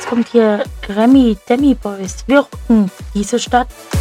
kommt hier Grammy Demi Boys. Wir rocken diese Stadt.